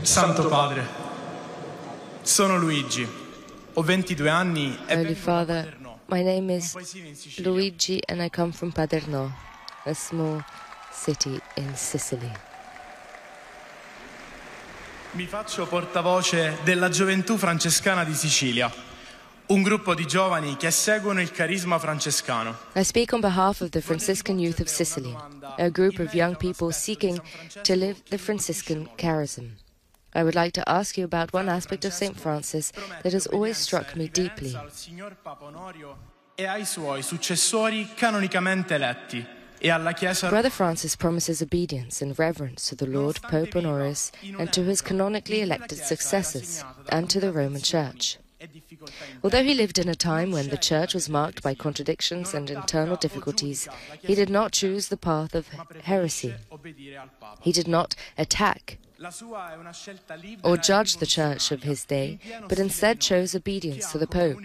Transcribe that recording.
Santo Padre, sono Luigi, ho 22 anni e Holy vengo da Father, Paternò, my name un is paesino in Sicilia. Luigi and I come from Paternò, a small city in Sicily. Mi faccio portavoce della Gioventù Francescana di Sicilia, un gruppo di giovani che seguono il carisma francescano. I speak on behalf of the Franciscan Youth of Sicily, a group of young people seeking to live the Franciscan charism. I would like to ask you about one aspect of St. Francis that has always struck me deeply. Al signor Papa Onorio e ai suoi successori canonicamente eletti e alla Chiesa. Brother Francis promises obedience and reverence to the Lord Pope Honorius and to his canonically elected successors and to the Roman Church. Although he lived in a time when the Church was marked by contradictions and internal difficulties, he did not choose the path of heresy. He did not attack or judge the Church of his day, but instead chose obedience to the Pope.